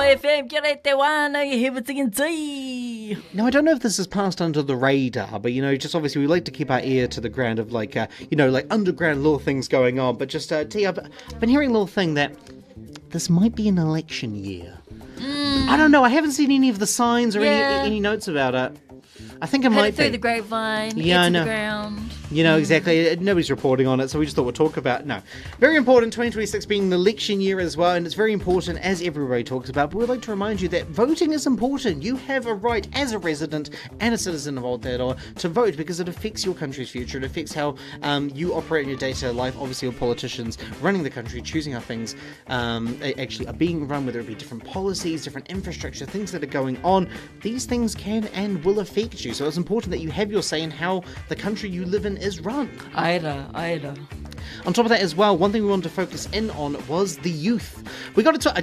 FM, kia re te wāna, you're here with TNT. Now, I don't know if this has passed under the radar, but, just obviously we like to keep our ear to the ground of, like underground little things going on. But just, T, I've been hearing a little thing that this might be an election year. I don't know. I haven't seen any of the signs or any notes about it. I think it might be. Through the grapevine, yeah, into the ground. Exactly. Nobody's reporting on it, so we just thought we'd talk about it. No. Very important, 2026 being an election year as well, and it's very important, as everybody talks about, but we'd like to remind you that voting is important. You have a right, as a resident and a citizen of Aotearoa, to vote, because it affects your country's future. It affects how you operate in your day-to-day life. Obviously, your politicians running the country, choosing how things actually are being run, whether it be different policies, different infrastructure, things that are going on. These things can and will affect you. So it's important that you have your say in how the country you live in is run. Aira. On top of that as well, one thing we wanted to focus in on was the youth. We got to talk.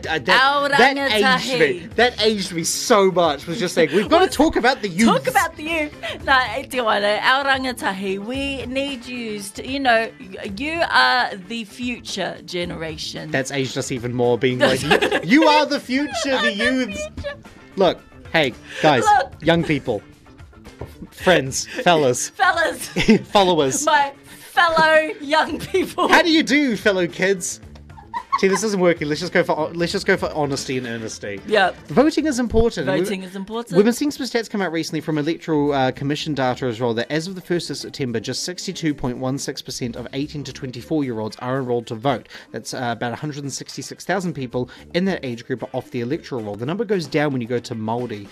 That aged me so much. Was just saying we've got to talk about the youth. Talk about the youth. No, te wana, our rangatahi. We need you to, you are the future generation. That's aged us even more. Being like, you are the future, the youths. Look, hey guys, young people. Friends, fellas, followers, my fellow young people. How do you do, fellow kids? See, this isn't working. Let's just go for honesty and earnesty. Yeah. Voting is important. Voting is important. We've been seeing some stats come out recently from Electoral Commission data as well, that as of the 1st of September, just 62.16% of 18 to 24-year-olds are enrolled to vote. That's about 166,000 people in that age group are off the electoral roll. The number goes down when you go to Māori.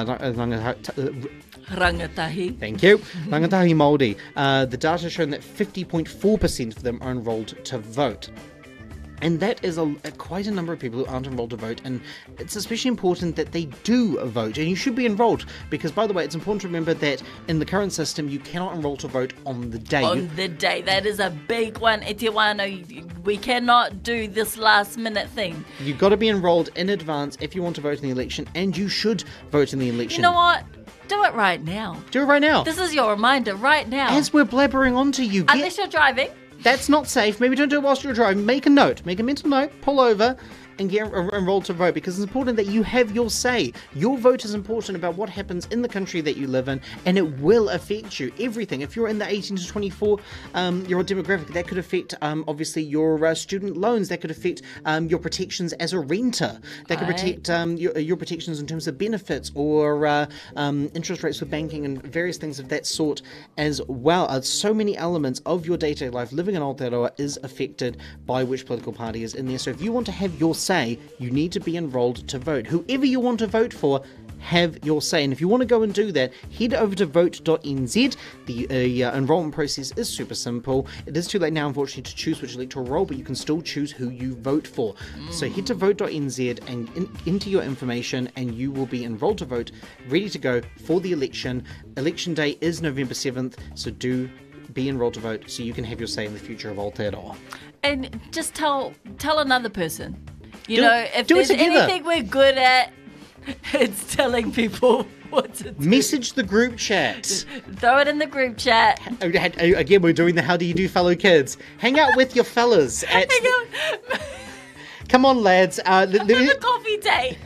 Rangatahi. Thank you. Rangatahi Māori. The data has shown that 50.4% of them are enrolled to vote. And that is quite a number of people who aren't enrolled to vote, and it's especially important that they do vote, and you should be enrolled, because, by the way, it's important to remember that in the current system, you cannot enroll to vote on the day. That is a big one, Etiwano. We cannot do this last-minute thing. You've got to be enrolled in advance if you want to vote in the election, and you should vote in the election. You know what? Do it right now. Do it right now. This is your reminder right now. As we're blabbering on to you. Unless you're driving. That's not safe. Maybe don't do it whilst you're driving. Make a note. Make a mental note. Pull over and get enrolled to vote, because it's important that you have your say. Your vote is important about what happens in the country that you live in, and it will affect you. Everything. If you're in the 18 to 24 year old demographic, that could affect obviously your student loans. That could affect your protections as a renter. That could protect your protections in terms of benefits or interest rates for banking and various things of that sort as well. So many elements of your day-to-day life living in Aotearoa is affected by which political party is in there. So if you want to have your say, you need to be enrolled to vote. Whoever you want to vote for, have your say. And if you want to go and do that, head over to vote.nz. The enrollment process is super simple. It is too late now, unfortunately, to choose which electoral role, but you can still choose who you vote for. So head to vote.nz and enter your information, and you will be enrolled to vote, ready to go for the election. Election day is November 7th, so do be enrolled to vote so you can have your say in the future of Aotearoa. And just tell another person. If do it there's together. anything we're good at, it's telling people what to do. Message the group chat. Throw it in the group chat. Again, we're doing the how do you do, fellow kids. Hang out with your fellas. Come on, lads. Have a coffee date.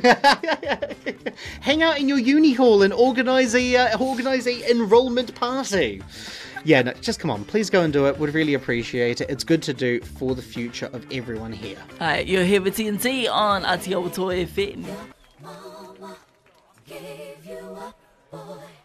Hang out in your uni hall and organise a enrolment party. Yeah, no, just come on. Please go and do it. Would really appreciate it. It's good to do for the future of everyone here. Alright, you're here with TNT on Aotearoa FM. Mama gave you up, boy.